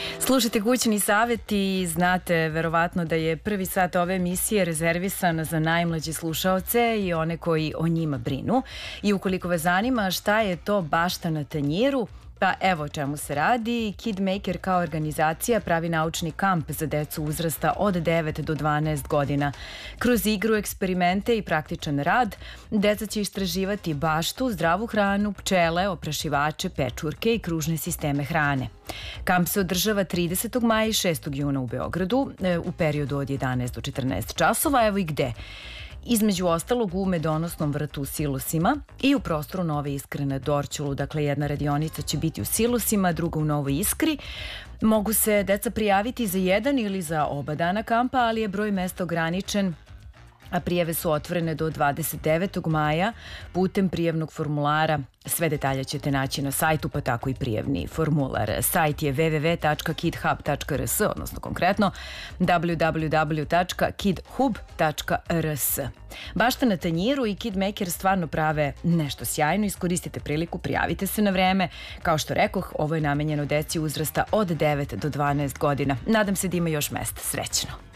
Slušajte Kućni savjet i znate verovatno da je prvi sat ove emisije rezervisan za najmlađe slušaoce i one koji o njima brinu. I ukoliko vas zanima šta je to bašta na tanjiru, pa evo o čemu se radi. Kid Maker kao organizacija pravi naučni kamp za decu uzrasta od 9 do 12 godina. Kroz igru, eksperimente i praktičan rad, deca će istraživati baštu, zdravu hranu, pčele, oprašivače, pečurke i kružne sisteme hrane. Kamp se održava 30. maja i 6. juna u Beogradu u periodu od 11 do 14 časova. Evo i gde. Između ostalog u Medonosnom vrtu u Silosima i u prostoru Nove Iskre na Dorćolu. Dakle, jedna radionica će biti u Silosima, druga u Novoj Iskri. Mogu se deca prijaviti za jedan ili za oba dana kampa, ali je broj mesta ograničen, a prijave su otvorene do 29. maja putem prijavnog formulara. Sve detalje ćete naći na sajtu, pa tako i prijavni formular. Sajt je www.kidhub.rs, odnosno konkretno www.kidhub.rs. Bašta na tanjiru i Kid Maker stvarno prave nešto sjajno. Iskoristite priliku, prijavite se na vreme. Kao što rekoh, ovo je namenjeno deci uzrasta od 9 do 12 godina. Nadam se da ima još mesta. Srećno!